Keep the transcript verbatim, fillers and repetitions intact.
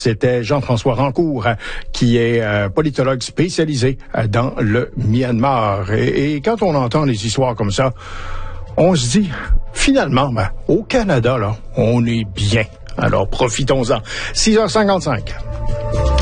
C'était Jean-François Rancourt, qui est euh, politologue spécialisé euh, dans le Myanmar. Et, et quand on entend des histoires comme ça, on se dit, finalement, ben, au Canada, là, on est bien. Alors, profitons-en. six heures cinquante-cinq.